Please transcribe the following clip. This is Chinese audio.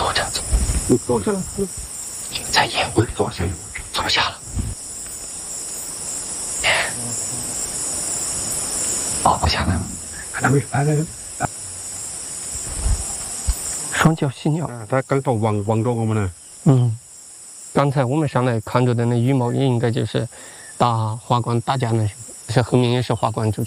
坐着，坐着，就在烟灰坐下，坐下了。抱不下来了，双脚犀鸟。 它刚好望着我们了。 刚才我们上来看着的那羽毛也应该就是大华冠大家呢，是后面也是华冠族。